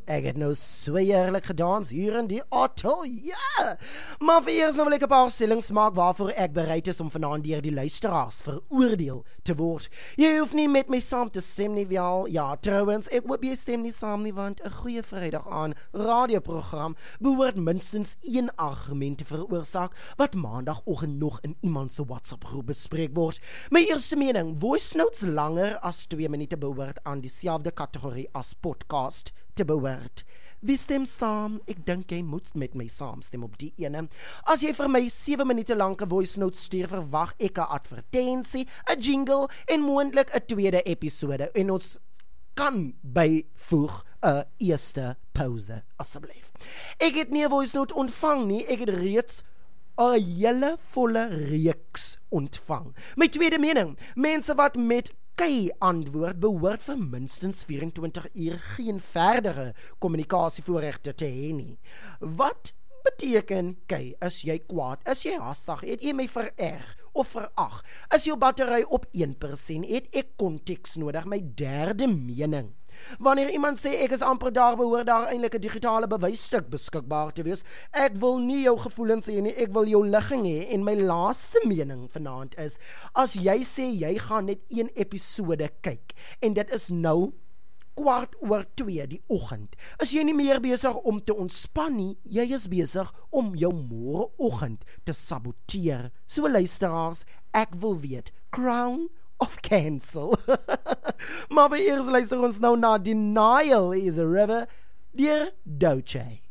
Ek het nou so heerlik gedans hier in die atelier. Maar vir eers nou wil ek 'n paar stellings maak waarvoor ek bereid is om vanaand deur die luisteraars veroordeel te word. Jy hoef nie met my saam te stem nie, wel. Ja, trouwens, ek hoop jy stem nie saam nie, want 'n goeie Vrydag aan radioprogram behoort minstens een argument te veroorsaak wat maandagooggend nog in iemand se WhatsApp-groep bespreek word. My eerste mening, voice notes langer as 2 minute behoort aan dieselfde kategorie as podcast te behoort. Wie stem saam? Ek dink jy moet met my saamstem op die ene. As jy vir my 7 minute lank 'n voice note stuur, verwag ek 'n advertensie, 'n jingle en moontlik 'n tweede episode. En ons kan byvoeg 'n eerste pause, asseblief. Ek het nie 'n voice note ontvang nie, ek het reeds 'n hele volle reeks ontvang. My tweede mening, mense wat met Kei antwoord behoort vir minstens 24 uur geen verdere kommunikasievoorregte te hê nie. Wat beteken Kei? Is jy kwaad? Is jy haastig? Het jy my vererg of verag? Is jou battery op 1%? Het ek konteks nodig? My derde mening. Wanneer iemand sê ek is amper daar, behoort daar eintlik 'n digitale bewysstuk beskikbaar te wees. Ek wil nie jou gevoelens hê nie, ek wil jou ligging hê. En my laaste mening vanaand is, as jy sê jy gaan net een episode kyk en dit is nou 2:15 die oggend, is jy nie meer besig om te ontspan nie, jy is besig om jou môreoggend te saboteer. So luisteraars, ek wil weet, crown of cancel. Maar by eers luister ons nou na Denial is a River, deur Doechii.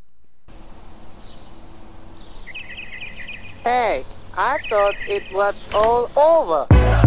Hey, I thought it was all over.